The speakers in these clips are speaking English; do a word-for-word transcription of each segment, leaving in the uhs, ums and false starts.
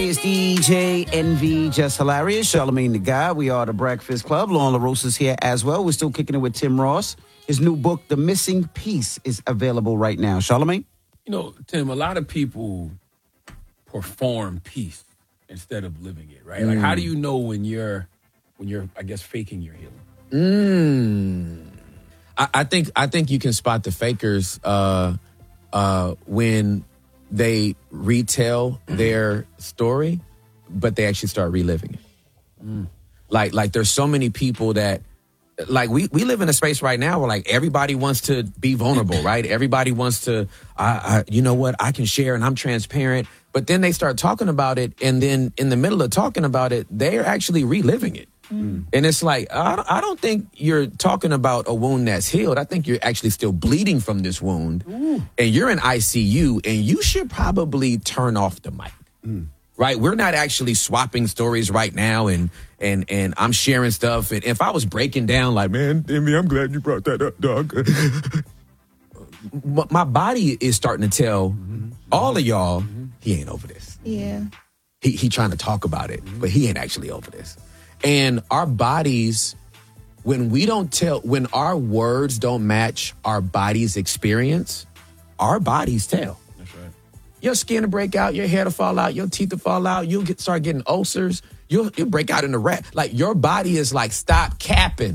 It's D J Envy, Just Hilarious, Charlamagne the Guy. We are the Breakfast Club. Lauren LaRosa is here as well. We're still kicking it with Tim Ross. His new book, The Missing Piece, is available right now. Charlamagne? You know, Tim, a lot of people perform peace instead of living it, right? Mm. Like, how do you know when you're, when you're, I guess, faking your healing? Mm. I, I think I think you can spot the fakers uh, uh, when they retell their story, but they actually start reliving it. Mm. Like, like there's so many people that, like we, we live in a space right now where like everybody wants to be vulnerable, right? Everybody wants to, I, I, you know what, I can share and I'm transparent. But then they start talking about it, and then in the middle of talking about it, they're actually reliving it. Mm. And it's like, I, I don't think you're talking about a wound that's healed. I think you're actually still bleeding from this wound. Ooh. And you're in I C U, and you should probably turn off the mic. Mm. Right? We're not actually swapping stories right now, and and and I'm sharing stuff. And if I was breaking down like, man, Demi, I'm glad you brought that up, dog. My body is starting to tell mm-hmm. all of y'all, mm-hmm. he ain't over this. Yeah. He he trying to talk about it, but he ain't actually over this. And our bodies, when we don't tell, when our words don't match our body's experience, our bodies tell. That's right. Your skin will break out, your hair will fall out, your teeth will fall out, you'll get start getting ulcers, you'll, you'll break out in a rat. Like, your body is like, stop capping.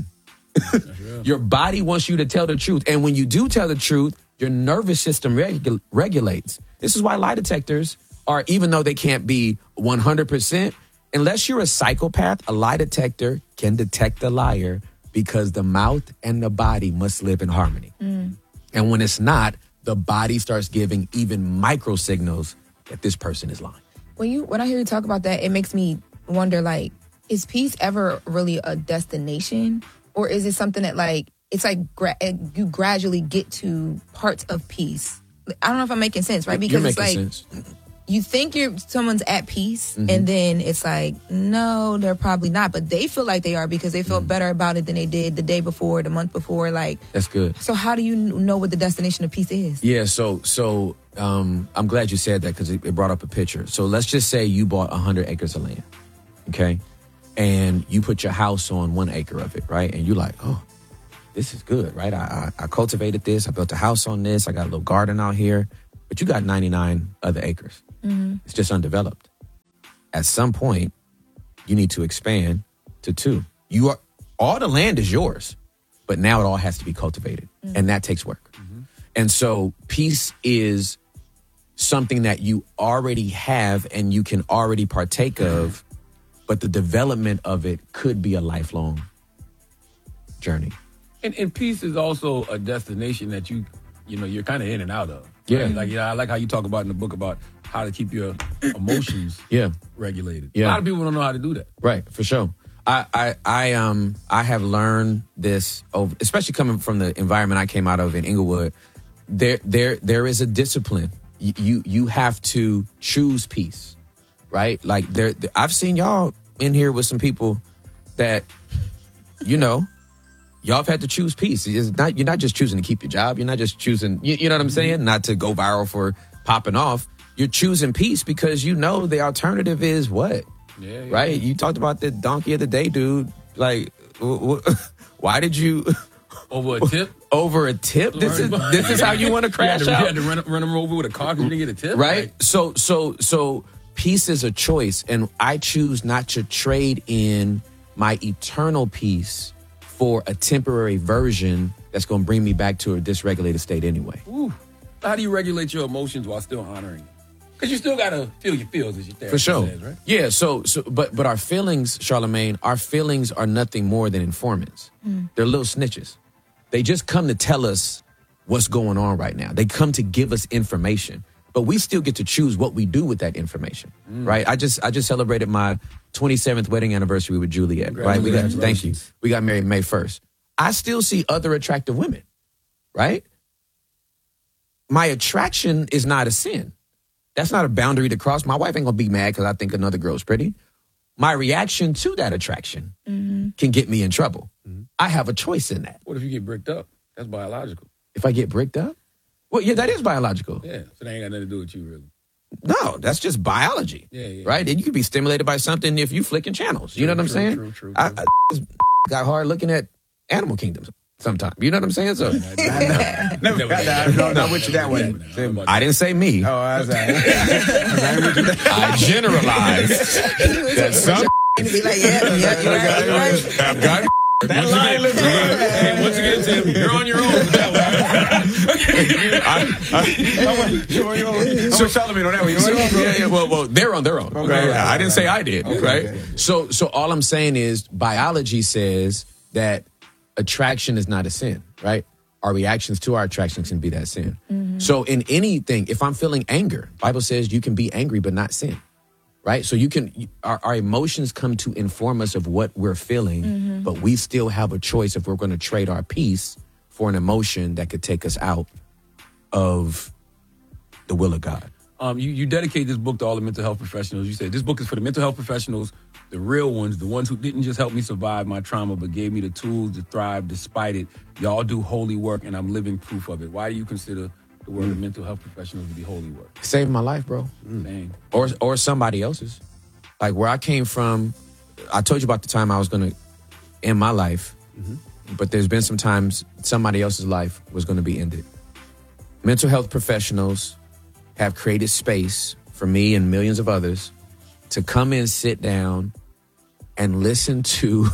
Your body wants you to tell the truth. And when you do tell the truth, your nervous system regu- regulates. This is why lie detectors are, even though they can't be one hundred percent, unless you're a psychopath, a lie detector can detect a liar because the mouth and the body must live in harmony. Mm. And when it's not, the body starts giving even micro signals that this person is lying. When you when I hear you talk about that, it makes me wonder, like, is peace ever really a destination? Or is it something that, like, it's like gra- you gradually get to parts of peace? I don't know if I'm making sense, right? Because You're it's like sense. You think you're someone's at peace, mm-hmm. and then it's like, no, they're probably not. But they feel like they are because they feel mm-hmm. better about it than they did the day before, the month before. Like, that's good. So how do you know what the destination of peace is? Yeah, so so um, I'm glad you said that because it, it brought up a picture. So let's just say you bought one hundred acres of land, okay? And you put your house on one acre of it, right? And you're like, oh, this is good, right? I, I, I cultivated this. I built a house on this. I got a little garden out here. But you got ninety-nine other acres. Mm-hmm. It's just undeveloped. At some point, you need to expand to two. You are all the land is yours, but now it all has to be cultivated, mm-hmm. and that takes work. Mm-hmm. And so peace is something that you already have and you can already partake of, but the development of it could be a lifelong journey. And, and peace is also a destination that you, you know, you're kind of in and out of. Yeah. Right? Like, yeah, I like how you talk about in the book about how to keep your emotions yeah. regulated. Yeah. A lot of people don't know how to do that. Right, for sure. I, I, I, um, I have learned this, over, especially coming from the environment I came out of in Inglewood. There, there, there is a discipline. You, you, you have to choose peace, right? Like, there, I've seen y'all in here with some people that, you know, y'all have had to choose peace. It's not, you're not just choosing to keep your job. You're not just choosing, you, you know what I'm saying? Not to go viral for popping off. You're choosing peace because you know the alternative is what? Yeah, yeah. Right? You talked about the donkey of the day, dude. Like, w- w- why did you... Over a tip? Over a tip? This is this is how you want to crash you had to, out? You had to run, run them over with a car because you didn't get a tip? Right? Like, so, so, so peace is a choice, and I choose not to trade in my eternal peace for a temporary version that's going to bring me back to a dysregulated state anyway. Ooh. How do you regulate your emotions while still honoring it? Because you still got to feel your feels, as your therapist For sure. says, right? Yeah, so, so but but our feelings, Charlamagne, our feelings are nothing more than informants. Mm. They're little snitches. They just come to tell us what's going on right now. They come to give us information. But we still get to choose what we do with that information, mm. right? I just I just celebrated my twenty-seventh wedding anniversary with Juliet, right? We got thank you. We got married May first. I still see other attractive women, right? My attraction is not a sin. That's not a boundary to cross. My wife ain't gonna be mad because I think another girl's pretty. My reaction to that attraction mm-hmm. can get me in trouble. Mm-hmm. I have a choice in that. What if you get bricked up? That's biological. If I get bricked up? Well, yeah, that is biological. Yeah, so that ain't got nothing to do with you, really. No, that's just biology. Yeah, yeah. Right? And you can be stimulated by something if you flicking channels. You True, know what I'm true, saying? true, true, I, true. I got hard looking at Animal Kingdoms sometimes. You know what I'm saying? So Never got that. I'm not with you that way. I didn't say me. Oh, I was like, I generalized that some And be like, yeah, yeah, you're right, you're right. have got That line looks good. Hey, once again, Tim, you're on your own with that one. so Charlamagne on that one. You So, know what? yeah, yeah, well, well, they're on their own. Okay, right? right, I didn't right, say right. I did, Okay, right? okay. So, so all I'm saying is biology says that attraction is not a sin, right? Our reactions to our attractions can be that sin. So in anything, if I'm feeling anger, Bible says you can be angry but not sin, right? So you can, our, our emotions come to inform us of what we're feeling, but we still have a choice if we're going to trade our peace for an emotion that could take us out of the will of God. Um, you, you dedicate this book to all the mental health professionals. You said this book is for the mental health professionals, the real ones, the ones who didn't just help me survive my trauma, but gave me the tools to thrive despite it. Y'all do holy work, and I'm living proof of it. Why do you consider the work of mental health professionals to be holy work? Saved my life, bro. Dang. Or or somebody else's. Like where I came from, I told you about the time I was going to end my life, but there's been some times somebody else's life was going to be ended. Mental health professionals have created space for me and millions of others to come in, sit down, and listen to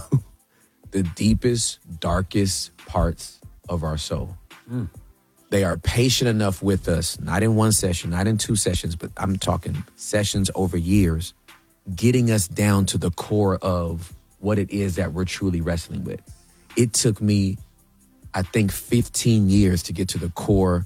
the deepest, darkest parts of our soul. Mm. They are patient enough with us, not in one session, not in two sessions, but I'm talking sessions over years, getting us down to the core of what it is that we're truly wrestling with. It took me, I think, fifteen years to get to the core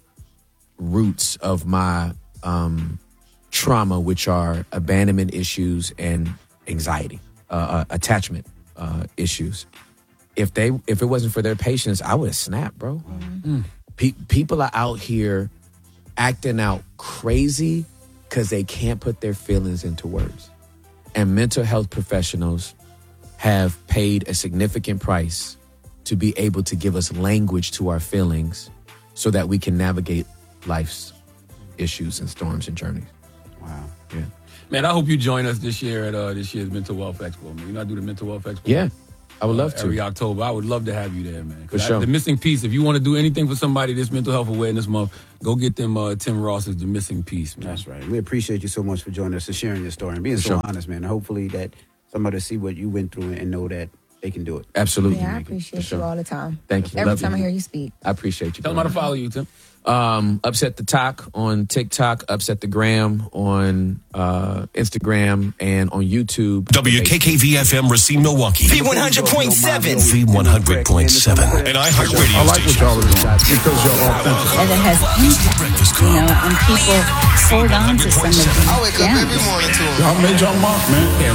roots of my um, trauma, which are abandonment issues and anxiety, uh, uh, attachment uh, issues. If they, if it wasn't for their patience, I would have snapped, bro. Mm. Pe- people are out here acting out crazy because they can't put their feelings into words. And mental health professionals have paid a significant price to be able to give us language to our feelings so that we can navigate life's issues and storms and journeys. Wow. Yeah. Man, I hope you join us this year at uh, this year's Mental Wealth Expo, man. You know I do the Mental Wealth Expo? Yeah. I would love uh, to. Every October. I would love to have you there, man. 'Cause For sure. I, the missing piece, if you want to do anything for somebody this Mental Health Awareness Month, go get them uh, Tim Ross's The Missing Piece, man. That's right. We appreciate you so much for joining us and sharing your story and being so sure. honest, man. And hopefully that somebody see what you went through and know that they can do it. Absolutely. Yeah, I appreciate For sure. you all the time. Thank you. Every Love time you. I hear you speak. I appreciate you. Tell them how bro. to follow you, Tim. Um, Upset the Talk on TikTok, Upset the Gram on uh, Instagram, and on YouTube. W K K V F M Racine, Milwaukee. V one hundred point seven. V one hundred point seven. And iHeartRadio I like what station. y'all are doing because y'all authentic. and it has impact, Breakfast you Club. know, and people hold on to some of these I wake up gems. every morning to 'em. Y'all made y'all mark, man.